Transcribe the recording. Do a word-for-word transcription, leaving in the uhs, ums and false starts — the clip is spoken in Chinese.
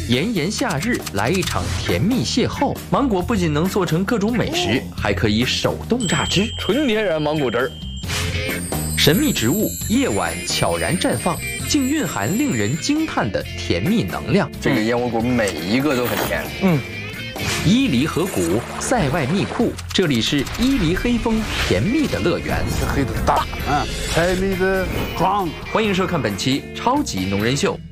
炎炎夏日来一场甜蜜邂逅，芒果不仅能做成各种美食，还可以手动榨汁， 纯天然芒果汁儿。 神秘植物夜晚悄然绽放，竟蕴含令人惊叹的甜蜜能量。 这个燕窝果每一个都很甜。 嗯。伊犁河谷塞外蜜库，这里是伊犁黑蜂甜蜜的乐园。 黑的大，嗯，柴米的壮。 欢迎收看本期《超级农人秀》。